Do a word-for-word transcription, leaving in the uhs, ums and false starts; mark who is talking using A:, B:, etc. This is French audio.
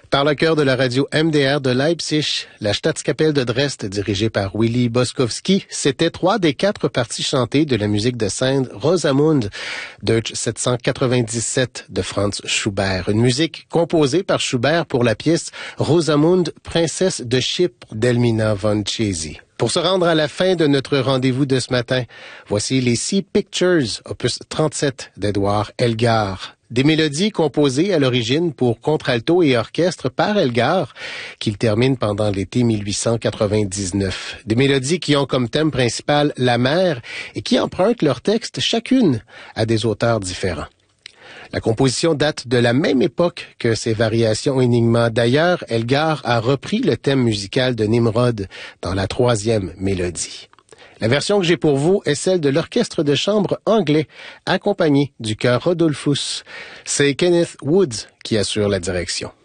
A: Par le chœur de la radio M D R de Leipzig, la Staatskapelle de Dresde, dirigée par Willy Boskowski, c'était trois des quatre parties chantées de la musique de scène Rosamunde, Deutsch sept cent quatre-vingt-dix-sept de Franz Schubert. Une musique composée par Schubert pour la pièce Rosamunde, princesse de Chypre d'Elmina von Chézy. Pour se rendre à la fin de notre rendez-vous de ce matin, voici les Sea Pictures, opus trente-sept d'Edouard Elgar. Des mélodies composées à l'origine pour contralto et orchestre par Elgar, qu'il termine pendant l'été mille huit cent quatre-vingt-dix-neuf. Des mélodies qui ont comme thème principal la mer et qui empruntent leur texte chacune à des auteurs différents. La composition date de la même époque que ces variations Enigma. D'ailleurs, Elgar a repris le thème musical de Nimrod dans la troisième mélodie. La version que j'ai pour vous est celle de l'orchestre de chambre anglais, accompagné du chœur Rodolphus. C'est Kenneth Woods qui assure la direction.